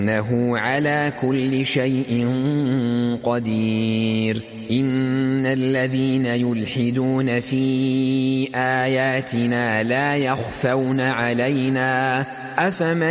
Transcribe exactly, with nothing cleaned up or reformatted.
إنه على كل شيء قدير. إن الذين يلحدون في آياتنا لا يخفون علينا أفمن